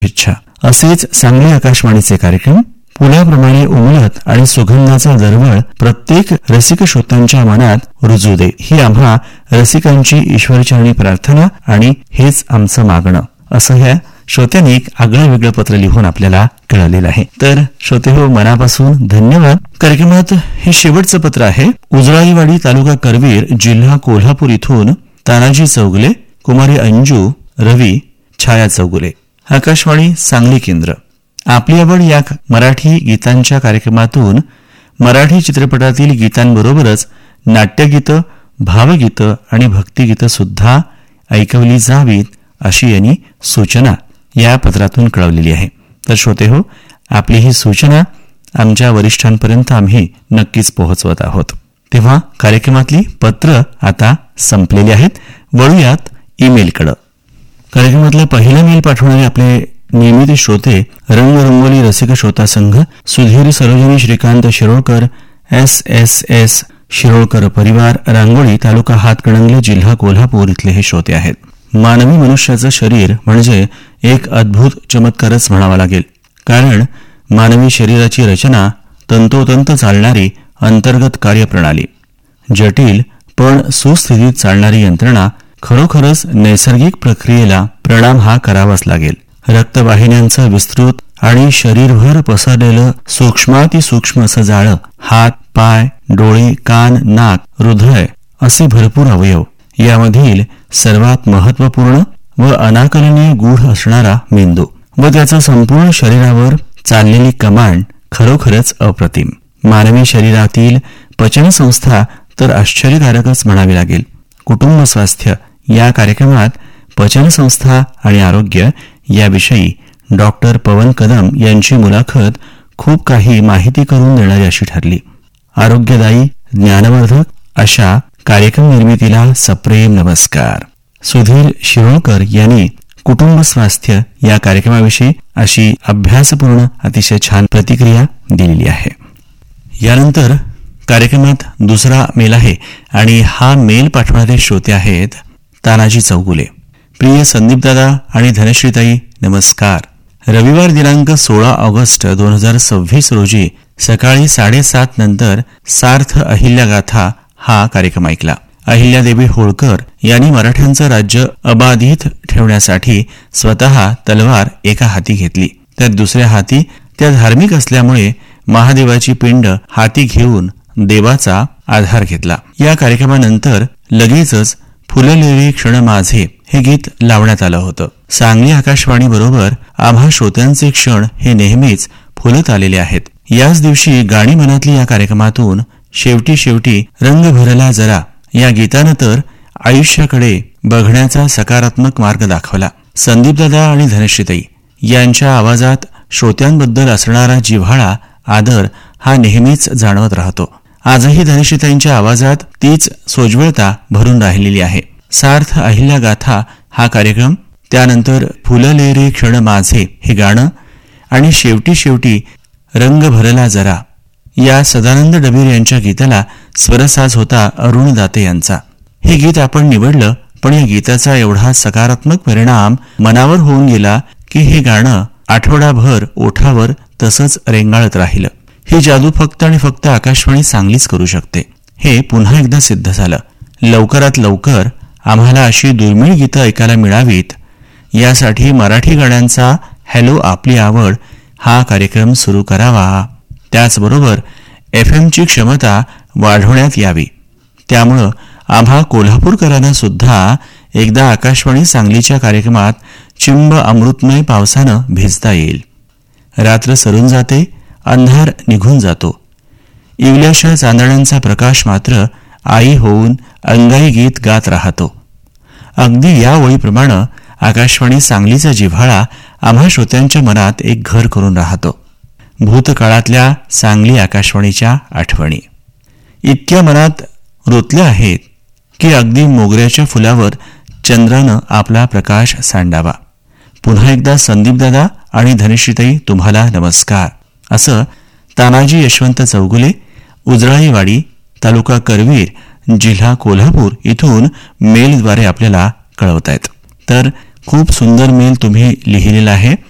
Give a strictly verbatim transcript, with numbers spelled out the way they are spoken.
शुभेच्छा. असेच सांगली आकाशवाणीचे कार्यक्रम पुण्याप्रमाणे उमलत आणि सुगंधाचा दरवळ प्रत्येक रसिक श्रोत्यांच्या मनात रुजू दे, ही आम्हा रसिकांची ईश्वरचरणी प्रार्थना आणि हेच आमचं मागणं, असं ह्या श्रोत्यांनी एक आगळं वेगळं पत्र लिहून आपल्याला कळवलेलं आहे. तर श्रोते हो, मनापासून धन्यवाद. कार्यक्रमात हे शेवटचं पत्र आहे. उजळाईवाडी, तालुका करवीर, जिल्हा कोल्हापूर इथून तानाजी चौगुले, कुमारी अंजू, रवी, छाया चौगुले. आकाशवाणी सांगली केंद्र. आपली आवड या मराठी गीतांच्या कार्यक्रमातून मराठी चित्रपटातील गीतांबरोबरच नाट्यगीतं, भावगीतं आणि भक्तिगीतं सुद्धा ऐकवली जावीत, अशी यांनी सूचना या पत्रातून कळवलेली आहे. तर श्रोते हो, आपली ही सूचना आमच्या वरिष्ठांपर्यंत आम्ही नक्कीच पोहोचवत आहोत. तेव्हा कार्यक्रमातली पत्र आता संपलेली आहेत. वळूयात ईमेलकडं. कार्यक्रमातला पहिला मेल पाठवणारे आपले नियमित श्रोते रंगरंगोली रसिक श्रोता संघ, Sudhir Sarojini Shrikant Shirolkar, S S S Shirolkar परिवार, रांगोळी, तालुका हातकणंगले, जिल्हा कोल्हापूर इथले हे श्रोते आहेत. मानवी मनुष्याचं शरीर म्हणजे एक अद्भुत चमत्कारच म्हणावा लागेल. कारण मानवी शरीराची रचना तंतोतंत चालणारी अंतर्गत कार्यप्रणाली, जटिल पण सुस्थितीत चालणारी यंत्रणा, खरोखरच नैसर्गिक प्रक्रियेला प्रणाम हा करावाच लागेल. रक्तवाहिन्यांचं विस्तृत आणि शरीरभर पसरलेलं सूक्ष्मातिसूक्ष्म असं जाळं, हात, पाय, डोळे, कान, नाक, हृदय असे भरपूर अवयव, यामधील सर्वात महत्वपूर्ण व अनाकलनीय गूढ असणारा मेंदू व त्याचा संपूर्ण शरीरावर चाललेली कमांड खरोखरच अप्रतिम. मानवी शरीरातील पचनसंस्था तर आश्चर्यकारकच म्हणावी लागेल. कुटुंब स्वास्थ्य या कार्यक्रमात पचनसंस्था आणि आरोग्य याविषयी डॉक्टर पवन कदम यांची मुलाखत खूप काही माहिती करून देणारी अशी ठरली. आरोग्यदायी, ज्ञानवर्धक अशा कार्यक्रम निर्मितीला सप्रेम नमस्कार. सुधीर शिरोळकर यांनी कुटुंब स्वास्थ्य या कार्यक्रमाविषयी अशी अभ्यासपूर्ण अतिशय छान प्रतिक्रिया दिलेली आहे. यानंतर कार्यक्रमात दुसरा मेल आहे आणि हा मेल पाठवणारे श्रोते आहेत तानाजी चौगुले. प्रिय संदीपदादा आणि धनश्रीताई नमस्कार. रविवार दिनांक सोळा ऑगस्ट दोन हजार सव्वीस रोजी सकाळी साडेसात नंतर सार्थ अहिल्यागाथा हा कार्यक्रम ऐकला. अहिल्यादेवी होळकर यांनी मराठ्यांचं राज्य अबाधित ठेवण्यासाठी स्वतः तलवार एका हाती घेतली, तर दुसऱ्या हाती त्या धार्मिक असल्यामुळे महादेवाची पिंड हाती घेऊन देवाचा आधार घेतला. या कार्यक्रमानंतर लगेचच फुललेले क्षण माझे हे गीत लावण्यात आलं होतं. सांगली आकाशवाणी बरोबर आम्हा श्रोत्यांचे क्षण हे नेहमीच फुलत आलेले आहेत. याच दिवशी गाणी मनातली या कार्यक्रमातून शेवटी शेवटी रंग भरला जरा या गीतानं तर आयुष्याकडे बघण्याचा सकारात्मक मार्ग दाखवला. संदीपदादा आणि धनश्रीताई यांच्या आवाजात श्रोत्यांबद्दल असणारा जिव्हाळा, आदर हा नेहमीच जाणवत राहतो. आजही धनश्रीताईंच्या आवाजात तीच सोज्वळता भरून राहिलेली आहे. सार्थ अहिल्यागाथा हा कार्यक्रम, त्यानंतर फुलले रे क्षण माझे हे गाणं आणि शेवटी शेवटी रंग भरला जरा या सदानंद डबीर यांच्या गीताला स्वरसाज होता अरुण दाते यांचा. हे गीत आपण निवडलं, पण या गीताचा एवढा सकारात्मक परिणाम मनावर होऊन गेला की हे गाणं आठवडाभर ओठावर तसंच रेंगाळत राहिलं. ही जादू फक्त आणि फक्त आकाशवाणी सांगलीच करू शकते, हे पुन्हा एकदा सिद्ध झालं. लवकरात लवकर आम्हाला अशी दुर्मिळ गीतं ऐकायला मिळावीत यासाठी मराठी गाण्यांचा हॅलो आपली आवड हा कार्यक्रम सुरू करावा. त्याचबरोबर एफ एमची क्षमता वाढवण्यात यावी. त्यामुळं आम्हा कोल्हापूरकरांना सुद्धा एकदा आकाशवाणी सांगलीच्या कार्यक्रमात चिंब अमृतमय पावसानं भिजता येईल. रात्र सरून जाते, अंधार निघून जातो, इवल्याशा चांदण्यांचा प्रकाश मात्र आई होऊन अंगाई गीत गात राहतो. अगदी या ओळीप्रमाणे आकाशवाणी सांगलीचा जिव्हाळा आम्हा श्रोत्यांच्या मनात एक घर करून राहतो. भूतकाळातल्या सांगली आकाशवाणीच्या आठवणी इतक्या मनात रोतल्या आहेत की अगदी मोगऱ्याच्या फुलावर चंद्रानं आपला प्रकाश सांडावा. पुन्हा एकदा संदीपदादा आणि धनश्रीताई तुम्हाला नमस्कार, असं तानाजी यशवंत चौगुले, उजळाईवाडी, तालुका करवीर, जिल्हा कोल्हापूर इथून मेलद्वारे आपल्याला कळवतायत. तर खूप सुंदर मेल तुम्ही लिहिलेला आहे.